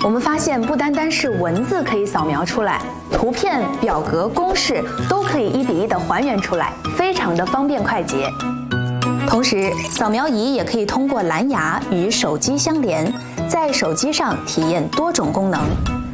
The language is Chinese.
我们发现不单单是文字可以扫描出来，图片、表格、公式都可以1比1的还原出来，非常的方便快捷。同时，扫描仪也可以通过蓝牙与手机相连，在手机上体验多种功能。